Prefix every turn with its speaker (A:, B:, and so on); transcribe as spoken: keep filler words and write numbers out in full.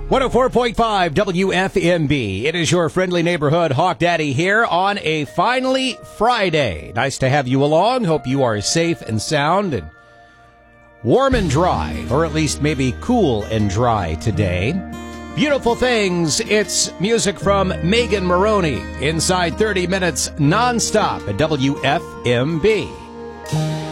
A: one oh four point five W F M B. It is your friendly neighborhood Hawk Daddy here on a finally Friday. Nice to have you along. Hope you are safe and sound and warm and dry, or at least maybe cool and dry today. Beautiful things. It's music from Megan Moroney inside thirty minutes nonstop at W F M B.